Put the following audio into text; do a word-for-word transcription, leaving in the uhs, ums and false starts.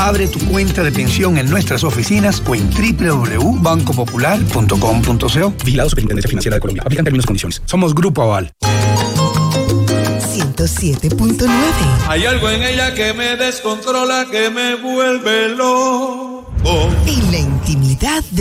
Abre tu cuenta de pensión en nuestras oficinas o en doble u doble u doble u punto banco popular punto com punto co. Vigilado Superintendencia Financiera de Colombia. Aplican términos y condiciones. Somos Grupo Aval. ciento siete punto nueve. Hay algo en ella que me descontrola, que me vuelve loco. En la intimidad